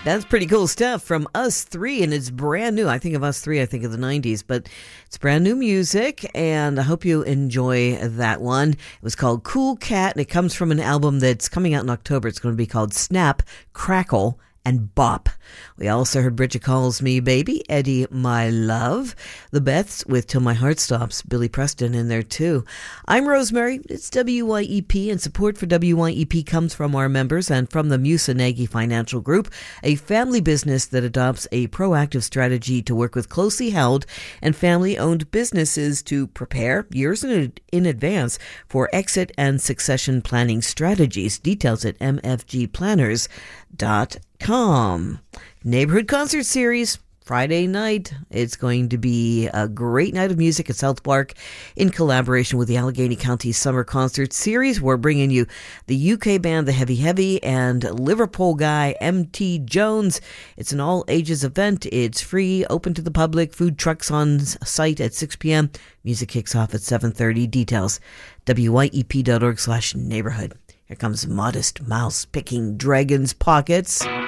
That's pretty cool stuff from Us 3, and it's brand new. I think of Us 3, I think of the 90s, but it's brand new music, and I hope you enjoy that one. It was called Cool Cat, and it comes from an album that's coming out in October. It's going to be called Snap, Crackle, and Bop. We also heard Bridget Calls Me Baby, Eddie My Love, The Beths with Till My Heart Stops, Billy Preston in there too. I'm Rosemary, it's WYEP, and support for WYEP comes from our members and from the Musanagi Financial Group, a family business that adopts a proactive strategy to work with closely held and family-owned businesses to prepare years in advance for exit and succession planning strategies. Details at mfgplanners.com. Neighborhood Concert Series, Friday night. It's going to be a great night of music at South Park in collaboration with the Allegheny County Summer Concert Series. We're bringing you the UK band The Heavy Heavy and Liverpool guy MT Jones. It's an all-ages event. It's free, open to the public. Food trucks on site at 6 p.m. Music kicks off at 7:30. Details, wyep.org/neighborhood. Here comes Modest Mouse picking Dragon's Pockets.